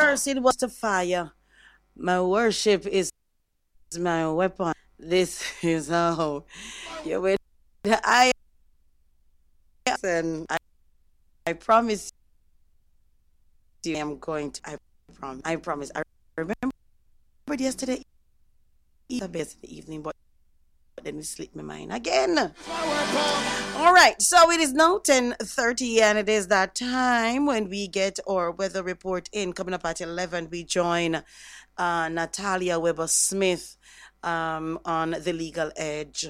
First, it was the fire. My worship is my weapon. This is how you will. I and I promise you, I'm going to. I promise. I promise. I remember yesterday, the best in the evening, but then it slipped my mind again. All right, so it is now 10:30, and it is that time when we get our weather report in. Coming up at 11, we join Natalia Weber Smith on the Legal Edge.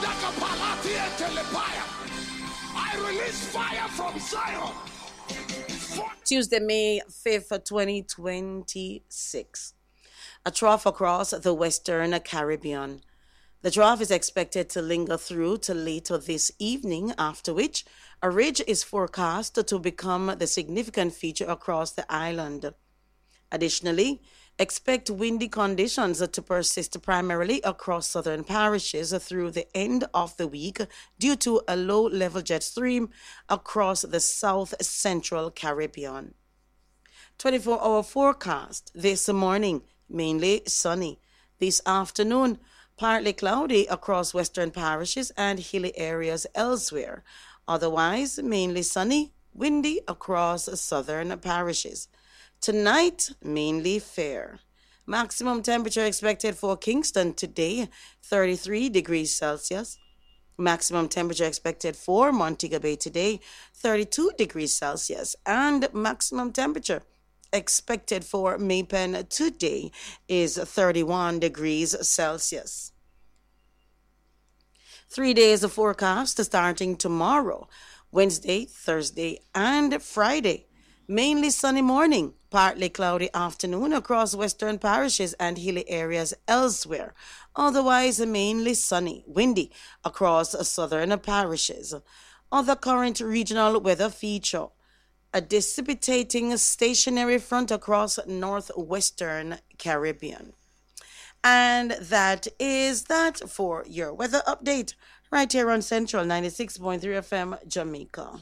I release fire from Zion. Tuesday, May 5th, 2026. A trough across the Western Caribbean. The trough is expected to linger through to later this evening, after which a ridge is forecast to become the significant feature across the island. Additionally, expect windy conditions to persist primarily across southern parishes through the end of the week due to a low-level jet stream across the south central Caribbean. 24-hour forecast this morning, mainly sunny. This afternoon, partly cloudy across western parishes and hilly areas elsewhere. Otherwise, mainly sunny, windy across southern parishes. Tonight, mainly fair. Maximum temperature expected for Kingston today, 33 degrees Celsius. Maximum temperature expected for Montego Bay today, 32 degrees Celsius. And maximum temperature expected for Maypen today is 31 degrees Celsius. 3 days of forecast starting tomorrow, Wednesday, Thursday, and Friday. Mainly sunny morning, partly cloudy afternoon across western parishes and hilly areas elsewhere. Otherwise, mainly sunny, windy across southern parishes. Other current regional weather feature: a dissipating stationary front across northwestern Caribbean. And that is that for your weather update right here on Central 96.3 FM Jamaica.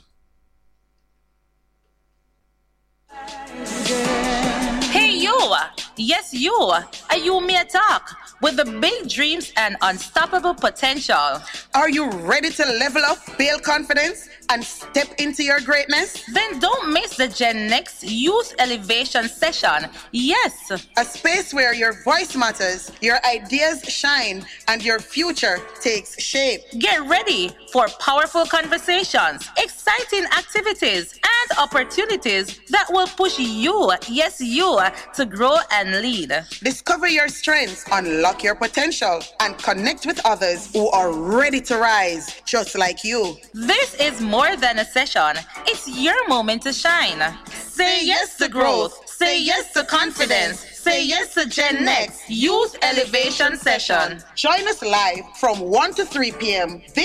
Hey you, yes you, are you me talk with the big dreams and unstoppable potential? Are you ready to level up, build confidence, and step into your greatness? Then don't miss the Gen Next Youth Elevation Session. Yes, a space where your voice matters, your ideas shine, and your future takes shape. Get ready for powerful conversations, exciting activities, and opportunities that will push you, yes you, to grow and lead. Discover your strengths, unlock your potential, and connect with others who are ready to rise just like you. This is more than a session. It's your moment to shine. Say yes to growth. Say yes to confidence. Say yes to Gen Next Youth Elevation Session. Join us live from 1 to 3 p.m.